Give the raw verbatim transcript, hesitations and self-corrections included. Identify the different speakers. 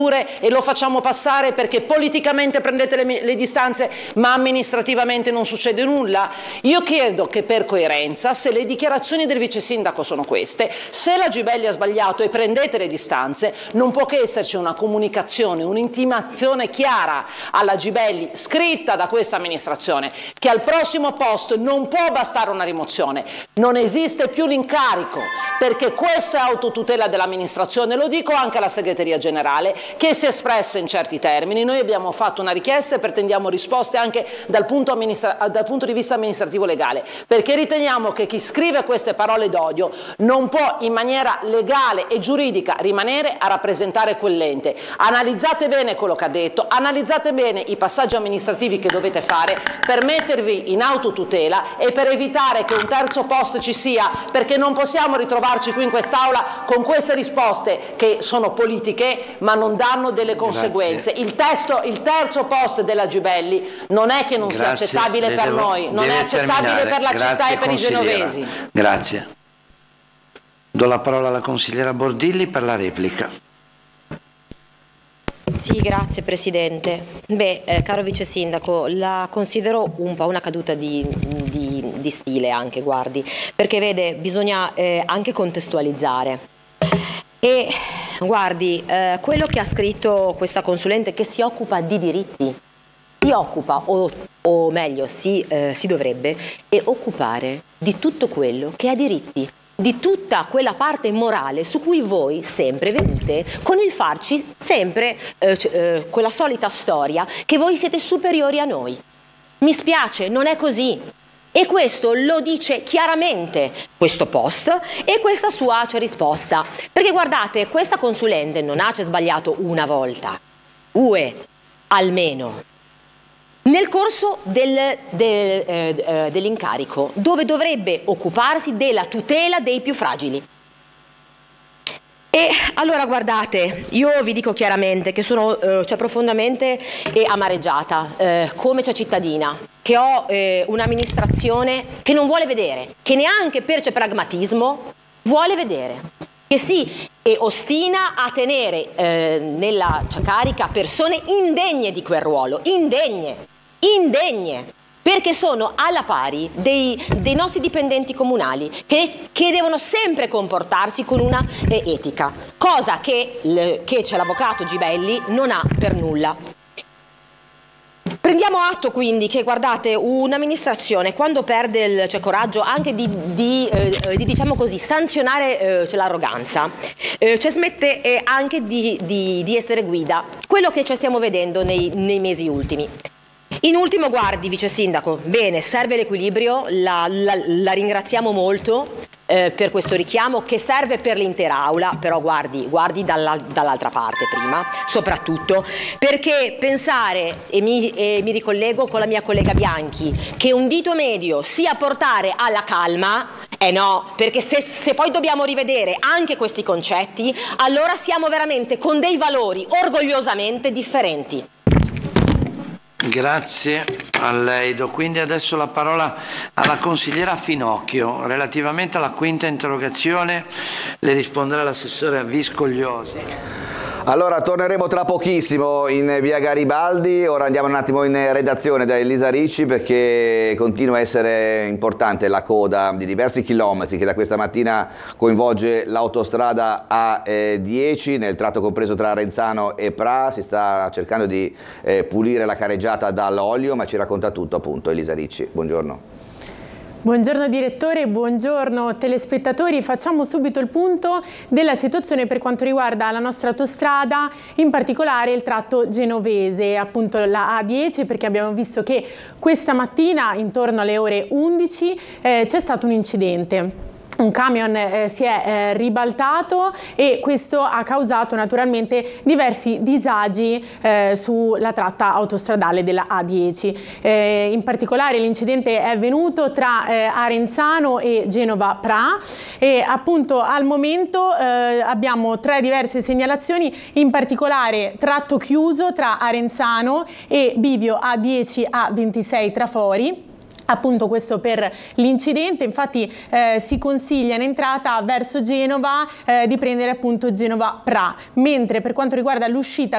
Speaker 1: e lo facciamo passare perché politicamente prendete le, le distanze ma amministrativamente non succede nulla? Io chiedo che per coerenza, se le dichiarazioni del vice sindaco sono queste, se la Gibelli ha sbagliato e prendete le distanze, non può che esserci una comunicazione, un'intimazione chiara alla Gibelli scritta da questa amministrazione che al prossimo posto non può bastare una rimozione, non esiste più l'incarico, perché questo è autotutela dell'amministrazione. Lo dico anche alla segreteria generale che si è espressa in certi termini. Noi abbiamo fatto una richiesta e pretendiamo risposte anche dal punto, dal punto di vista amministrativo legale, perché riteniamo che chi scrive queste parole d'odio non può in maniera legale e giuridica rimanere a rappresentare quell'ente. Analizzate bene quello che ha detto, analizzate bene i passaggi amministrativi che dovete fare per mettervi in autotutela e per evitare che un terzo post ci sia, perché non possiamo ritrovarci qui in quest'aula con queste risposte che sono politiche ma non danno delle conseguenze. Il, testo, il terzo post della Gibelli non è che non
Speaker 2: Grazie.
Speaker 1: sia accettabile
Speaker 2: Le
Speaker 1: per
Speaker 2: devo,
Speaker 1: noi, non è accettabile
Speaker 2: terminare.
Speaker 1: per la
Speaker 2: Grazie,
Speaker 1: città e per i genovesi.
Speaker 2: Grazie. Do la parola alla consigliera Bordilli per la replica.
Speaker 3: Sì, grazie Presidente. Beh, eh, caro Vice Sindaco, la considero un po' una caduta di, di, di stile anche, guardi, perché vede, bisogna eh, anche contestualizzare. E guardi, eh, quello che ha scritto questa consulente che si occupa di diritti, si occupa, o, o meglio, si, eh, si dovrebbe e occupare di tutto quello che ha diritti, di tutta quella parte morale su cui voi sempre venite con il farci sempre eh, eh, quella solita storia che voi siete superiori a noi. Mi spiace, non è così. E questo lo dice chiaramente questo post e questa sua cioè, risposta. Perché guardate, questa consulente non ha cioè, sbagliato una volta, due almeno, nel corso del, del, eh, dell'incarico, dove dovrebbe occuparsi della tutela dei più fragili. E allora guardate, io vi dico chiaramente che sono eh, cioè, profondamente eh, amareggiata eh, come cioè, cittadina, che ho eh, un'amministrazione che non vuole vedere, che neanche per cioè, pragmatismo vuole vedere, che si e ostina a tenere eh, nella cioè, carica persone indegne di quel ruolo, indegne, indegne. Perché sono alla pari dei, dei nostri dipendenti comunali che, che devono sempre comportarsi con una eh, etica, cosa che, le, che c'è l'avvocato Gibelli non ha per nulla. Prendiamo atto quindi che guardate un'amministrazione quando perde il cioè, coraggio anche di, di, eh, di diciamo così sanzionare eh, cioè, l'arroganza, eh, cioè, smette eh, anche di, di, di essere guida, quello che cioè, stiamo vedendo nei, nei mesi ultimi. In ultimo, guardi, Vice Sindaco, bene, serve l'equilibrio, la, la, la ringraziamo molto eh, per questo richiamo che serve per l'intera aula, però guardi, guardi dalla, dall'altra parte prima, soprattutto, perché pensare, e mi, e mi ricollego con la mia collega Bianchi, che un dito medio sia portare alla calma, eh no, perché se, se poi dobbiamo rivedere anche questi concetti, allora siamo veramente con dei valori orgogliosamente differenti.
Speaker 2: Grazie a lei. Do quindi adesso la parola alla consigliera Finocchio. Relativamente alla quinta interrogazione le risponderà l'assessore Viscogliosi.
Speaker 4: Allora torneremo tra pochissimo in via Garibaldi, ora andiamo un attimo in redazione da Elisa Ricci perché continua a essere importante la coda di diversi chilometri che da questa mattina coinvolge l'autostrada A dieci nel tratto compreso tra Renzano e Pra. Si sta cercando di eh, pulire la careggiata dall'olio, ma ci racconta tutto appunto Elisa Ricci. Buongiorno.
Speaker 5: Buongiorno direttore, buongiorno telespettatori. Facciamo subito il punto della situazione per quanto riguarda la nostra autostrada, in particolare il tratto genovese, appunto la A dieci, perché abbiamo visto che questa mattina intorno alle ore undici eh, c'è stato un incidente. Un camion eh, si è eh, ribaltato e questo ha causato naturalmente diversi disagi eh, sulla tratta autostradale della A dieci. Eh, in particolare l'incidente è avvenuto tra eh, Arenzano e Genova Pra e appunto al momento eh, abbiamo tre diverse segnalazioni, in particolare tratto chiuso tra Arenzano e bivio A dieci A ventisei Trafori. Appunto questo per l'incidente, infatti eh, si consiglia in entrata verso Genova eh, di prendere appunto Genova Pra, mentre per quanto riguarda l'uscita